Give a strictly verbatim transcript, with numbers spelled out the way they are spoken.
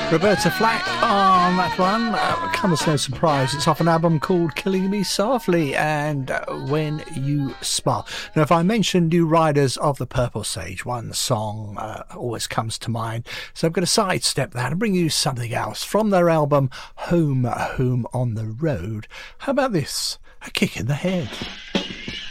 Roberta Flack on that one. Uh, come as no surprise, it's off an album called Killing Me Softly and uh, When You Smile. Now, if I mention New Riders of the Purple Sage, one song uh, always comes to mind. So I'm going to sidestep that and bring you something else from their album Home, Home on the Road. How about this? A Kick in the Head.